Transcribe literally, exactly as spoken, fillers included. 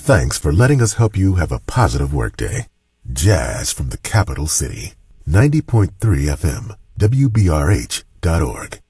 Thanks for letting us help you have a positive workday. Jazz from the capital city. ninety point three F M, W B R H dot org.